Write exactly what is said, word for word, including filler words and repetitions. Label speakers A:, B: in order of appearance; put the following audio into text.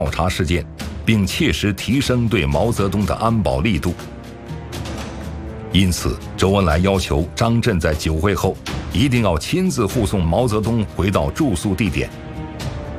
A: 调查事件，并切实提升对毛泽东的安保力度。因此，周恩来要求张震在酒会后一定要亲自护送毛泽东回到住宿地点。